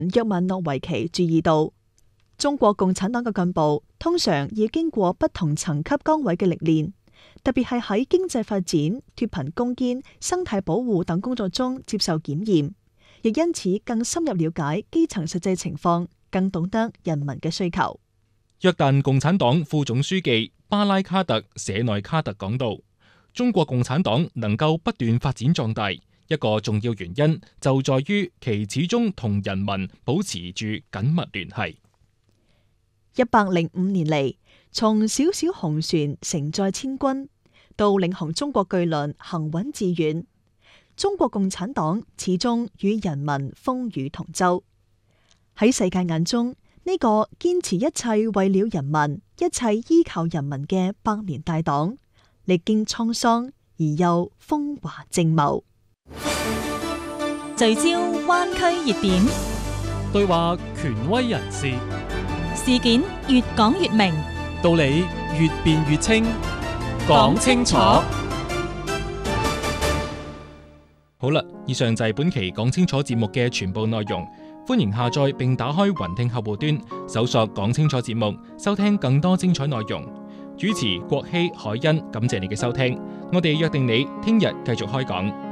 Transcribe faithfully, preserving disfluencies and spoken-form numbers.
約曼諾維奇注意到，中國共產黨嘅幹部通常要經過不同層級崗位嘅歷練，特別係喺經濟發展、脫貧攻堅、生態保護等工作中接受檢驗，亦因此更深入了解基層實際情況，更懂得人民嘅需求。 約旦共產黨副總書記巴拉卡特舍內卡特講道，中國共產黨能夠不斷發展壯大，一個重要原因就在於其始終同人民保持住緊密聯繫。 一百零五年嚟，從小小紅船承載千軍，到領航中國巨輪行穩致遠，中國共產黨始終與人民風雨同舟。喺世界眼中，呢個堅持一切為了人民、一切依靠人民嘅百年大黨，歷經滄桑而又風華正茂。 聚焦灣區熱點， 對話權威人士， 事件越講越明， 道理越辯越清，講清楚。 好啦，以上就係本期講清楚節目嘅全部內容。歡迎下載並打開雲聽客戶端，搜索講清楚節目，收聽更多精彩內容。主持郭希、海欣，感謝你嘅收聽。我哋約定你聽日繼續開講。